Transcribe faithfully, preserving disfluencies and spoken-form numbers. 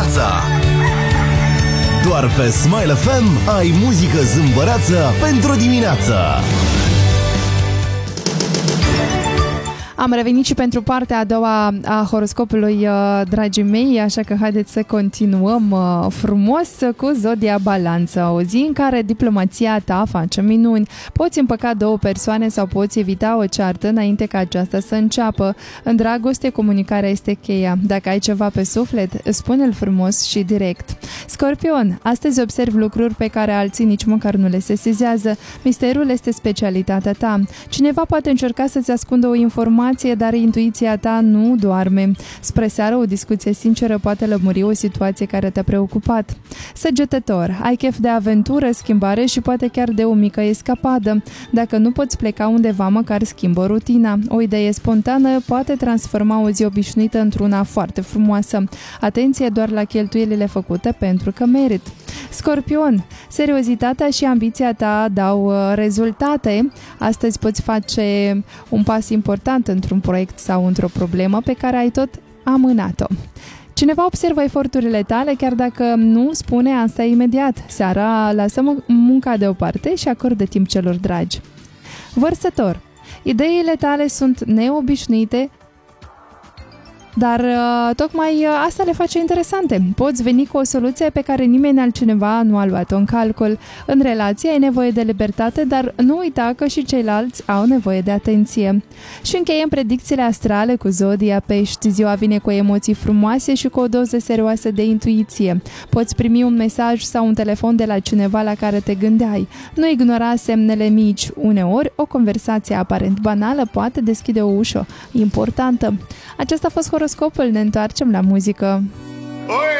dimineața. Doar pe Smile F M ai muzică zâmbăreață pentru dimineață. Am revenit și pentru partea a doua a horoscopului, dragii mei, așa că haideți să continuăm frumos cu Zodia Balanță. O zi în care diplomația ta face minuni. Poți împăca două persoane sau poți evita o ceartă înainte ca aceasta să înceapă. În dragoste, comunicarea este cheia. Dacă ai ceva pe suflet, spune-l frumos și direct. Scorpion, astăzi observi lucruri pe care alții nici măcar nu le sesizează. Misterul este specialitatea ta. Cineva poate încerca să-ți ascundă o informație, dar intuiția ta nu doarme. Spre seară, o discuție sinceră poate lămuri o situație care te-a preocupat. Săgetător, ai chef de aventură, schimbare și poate chiar de o mică escapadă. Dacă nu poți pleca undeva, măcar schimbă rutina. O idee spontană poate transforma o zi obișnuită într-una foarte frumoasă. Atenție doar la cheltuielile făcute pentru că merit. Scorpion, seriozitatea și ambiția ta dau rezultate. Astăzi poți face un pas important într-un proiect sau într-o problemă pe care ai tot amânat-o. Cineva observă eforturile tale, chiar dacă nu spune asta imediat. Seara lasă munca deoparte și acordă timp celor dragi. Vărsător, ideile tale sunt neobișnuite, dar uh, tocmai uh, asta le face interesante. Poți veni cu o soluție pe care nimeni altcineva nu a luat-o în calcul. În relație ai nevoie de libertate, dar nu uita că și ceilalți au nevoie de atenție. Și încheiem predicțiile astrale cu Zodia Pești. Ziua vine cu emoții frumoase și cu o doză serioasă de intuiție. Poți primi un mesaj sau un telefon de la cineva la care te gândeai. Nu ignora semnele mici. Uneori, o conversație aparent banală poate deschide o ușă importantă. Acesta a fost horoscopul, ne întoarcem la muzică. Oi!